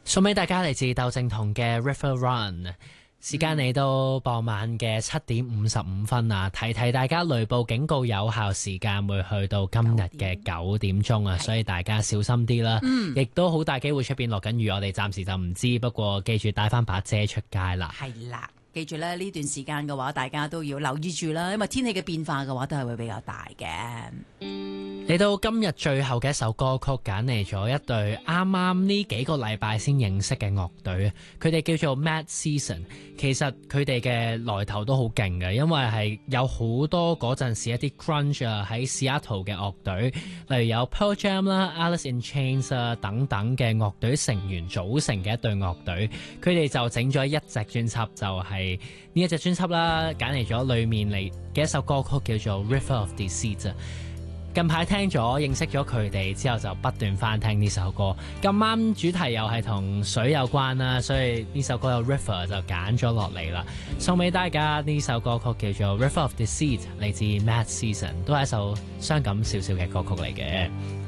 送俾大家嚟自竇靖童嘅 River Run。時間嚟到傍晚嘅7:55啊，提提大家雷暴警告有效時間會去到今日嘅9點啊，所以大家小心啲啦。亦都好大機會出邊落緊雨，我哋暫時就唔知，不過記住帶翻把遮出街啦。 係啦，記住咧呢段時間嘅話，大家都要留意住啦，因為天氣嘅變化嘅話都係會比較大嘅。 嚟到今日最後嘅一首歌曲，揀嚟咗一隊啱啱呢幾個禮拜先認識嘅樂隊，佢哋叫做 Mad Season。其實佢哋嘅來頭都好勁嘅，因為係有好多嗰陣時一啲 grunge 啊喺 Seattle 嘅樂隊，例如有 Pearl Jam 啦、Alice in Chains 啊等等嘅樂隊成員組成嘅一隊樂隊，佢哋就整咗一隻專輯，就係呢一隻專輯啦，揀嚟咗裡面嚟嘅一首歌曲叫做 River of Deceit。近排聽咗認識咗佢哋之後，就不斷翻聽呢首歌。咁啱主題又係同水有關啦，所以呢首歌有 River 就揀咗落嚟啦。送俾大家呢首歌曲叫做 River of Deceit，嚟自 Mad Season，都係一首傷感少少嘅歌曲嚟嘅。